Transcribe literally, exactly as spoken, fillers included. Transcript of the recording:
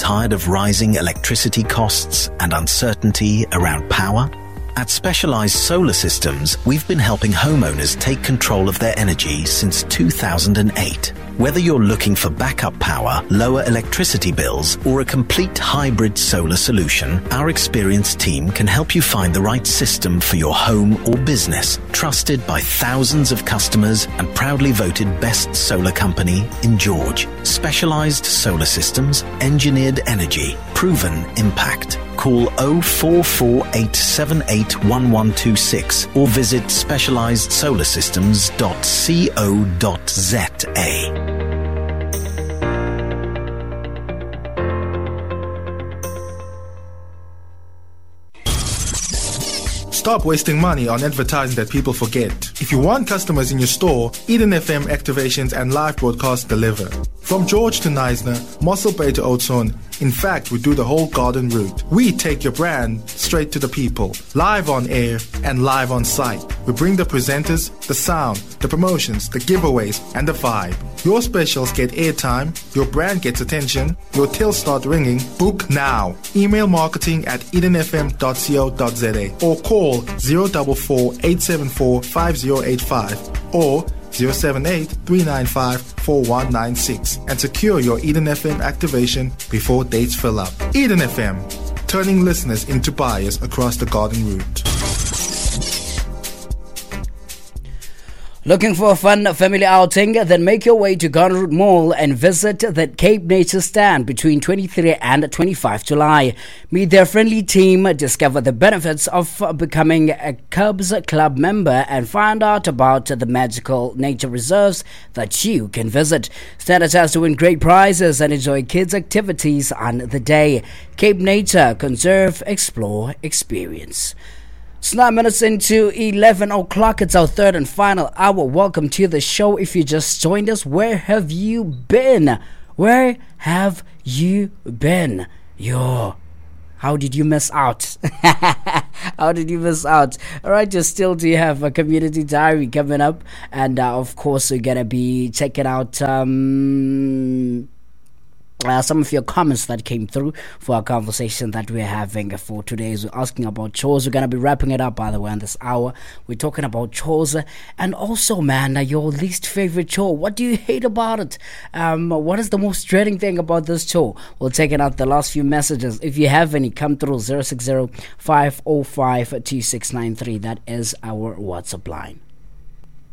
tired of rising electricity costs and uncertainty around power? At Specialized Solar Systems, we've been helping homeowners take control of their energy since two thousand eight. Whether you're looking for backup power, lower electricity bills, or a complete hybrid solar solution, our experienced team can help you find the right system for your home or business. Trusted by thousands of customers and proudly voted best solar company in George. Specialized Solar Systems, engineered energy, proven impact. Call oh four four eight seven eight one one two six or visit specialized solar systems dot co dot za. Stop wasting money on advertising that people forget. If you want customers in your store, Eden F M activations and live broadcasts deliver. From George to Knysna, Mossel Bay to Oudtshoorn, in fact, we do the whole garden route. We take your brand straight to the people, live on air and live on site. We bring the presenters, the sound, the promotions, the giveaways, and the vibe. Your specials get airtime, your brand gets attention, your tills start ringing. Book now. Email marketing at eden f m dot co dot za or call zero four four eight seven four five zero eight five or zero seven eight three nine five four one nine six and secure your Eden F M activation before dates fill up. Eden F M, turning listeners into buyers across the garden route. Looking for a fun family outing? Then make your way to Garden Route Mall and visit the Cape Nature stand between twenty-third and twenty-fifth of July. Meet their friendly team, discover the benefits of becoming a Cubs Club member, and find out about the magical nature reserves that you can visit. Stand a chance to win great prizes and enjoy kids' activities on the day. Cape Nature, conserve, explore, experience. It's nine minutes into eleven o'clock. It's our third and final hour. Welcome to the show. If you just joined us, where have you been? Where have you been? Yo, how did you miss out? How did you miss out? All right, just still do have a community diary coming up. And uh, of course, we're going to be checking out Um, Uh, some of your comments that came through for our conversation that we're having for today. We're asking about chores. We're going to be wrapping it up, by the way, in this hour. We're talking about chores. And also, man, uh, your least favorite chore. What do you hate about it? Um, what is the most dreading thing about this chore? We'll take it out the last few messages. If you have any, come through zero six zero five zero five two six nine three. That is our WhatsApp line.